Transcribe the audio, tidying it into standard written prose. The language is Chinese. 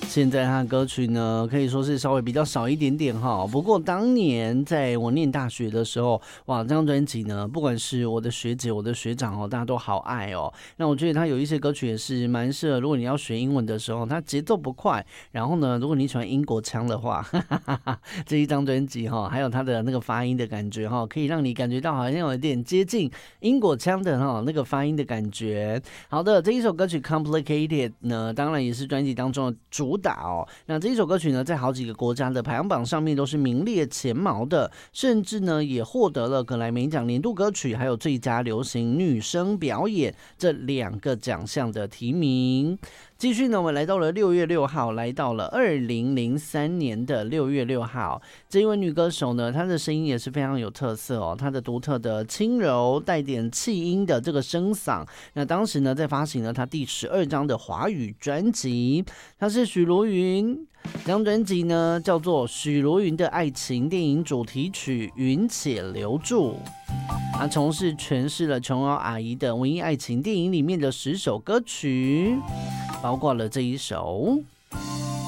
现在他的歌曲呢，可以说是稍微比较少一点点哈。不过当年在我念大学的时候，哇，这张专辑呢，不管是我的学姐、我的学长哦，大家都好爱哦。那我觉得他有一些歌曲也是蛮适合，如果你要学英文的时候，它节奏不快，然后呢，如果你喜欢英国腔的话，这一张专辑哈，还有他的那个发音的感觉哈，可以让你感觉到好像有一点接近英国腔的哈那个发音的感觉。好的，这一首歌曲 Complicated 呢，当然也是专辑当中的主打哦。那这一首歌曲呢，在好几个国家的排行榜上面都是名列前茅的，甚至呢也获得了格莱美奖年度歌曲还有最佳流行女声表演这2个奖项的提名。继续呢，我们来到了6月6号，来到了2003年的6月6号。这一位女歌手呢，她的声音也是非常有特色哦，她的独特的轻柔带点气音的这个声嗓。那当时呢，在发行了她第12张的华语专辑，她是许茹芸。这张专辑呢，叫做许茹芸的爱情电影主题曲《云且留住》。她从事诠释了琼瑶阿姨的文艺爱情电影里面的10首歌曲，包括了这一首。